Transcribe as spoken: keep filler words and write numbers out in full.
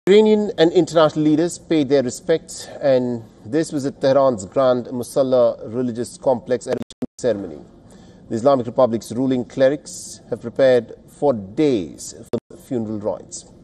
Iranian and international leaders paid their respects, and this was at Tehran's Grand Musalla religious complex at a ceremony. The Islamic Republic's ruling clerics have prepared for days for the funeral rites.